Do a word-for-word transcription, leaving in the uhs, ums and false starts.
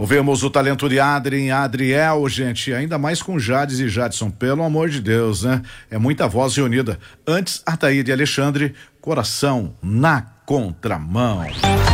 Ouvimos o talento de Adrien, Adriel, gente, ainda mais com Jades e Jadson, pelo amor de Deus, né? É muita voz reunida. Antes, Ataíde e Alexandre, Coração na Contramão.